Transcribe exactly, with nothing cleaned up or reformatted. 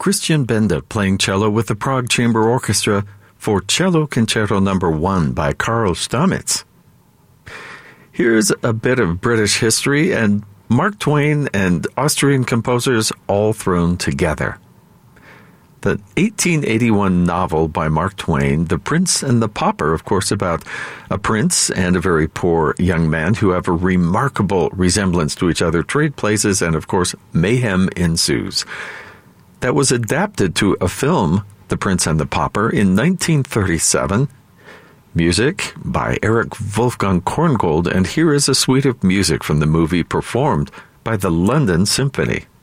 Christian Benda playing cello with the Prague Chamber Orchestra for Cello Concerto Number One by Karl Stamitz. Here's a bit of British history and Mark Twain and Austrian composers all thrown together. The eighteen eighty-one novel by Mark Twain, The Prince and the Pauper, of course, about a prince and a very poor young man who have a remarkable resemblance to each other, trade places, and, of course, mayhem ensues. That was adapted to a film, The Prince and the Pauper, in nineteen thirty-seven. Music by Eric Wolfgang Korngold, and here is a suite of music from the movie performed by the London Symphony.